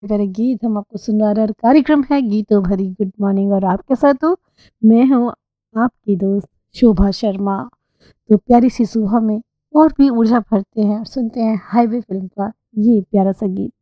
प्यारे गीत हम आपको सुना रहे और कार्यक्रम है गीतों भरी गुड मॉर्निंग और आपके साथ हूँ मैं हूँ आपकी दोस्त शोभा शर्मा। तो प्यारी सी सुबह में और भी ऊर्जा भरते हैं और सुनते हैं हाईवे फिल्म का ये प्यारा सा गीत।